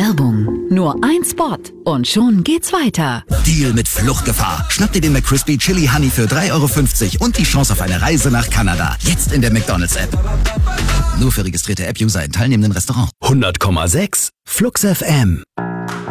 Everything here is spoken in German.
Werbung. Nur ein Spot und schon geht's weiter. Deal mit Fluchtgefahr. Schnapp dir den McCrispy Chili Honey für 3,50 € und die Chance auf eine Reise nach Kanada. Jetzt in der McDonald's-App. Nur für registrierte App-User in teilnehmenden Restaurants. 100,6 Flux FM.